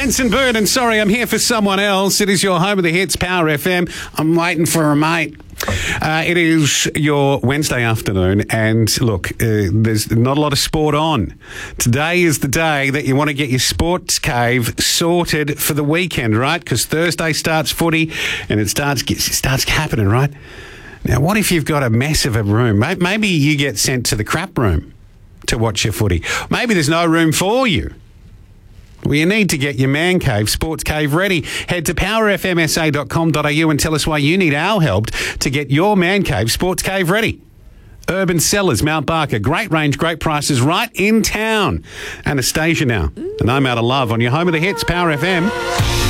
Benson Bird, and sorry, I'm here for someone else. It is your home of the hits, Power FM. I'm waiting for a mate. It is your Wednesday afternoon, and look, there's not a lot of sport on. Today is the day that you want to get your sports cave sorted for the weekend, right? Because Thursday starts footy, and it starts happening, right? Now, what if you've got a mess of a room? Maybe you get sent to the crap room to watch your footy. Maybe there's no room for you. Well, you need to get your man cave, sports cave ready. Head to powerfmsa.com.au and tell us why you need our help to get your man cave, sports cave ready. Urban Cellars, Mount Barker. Great range, great prices right in town. Anastasia now. And I'm out of love on your home of the hits, Power FM.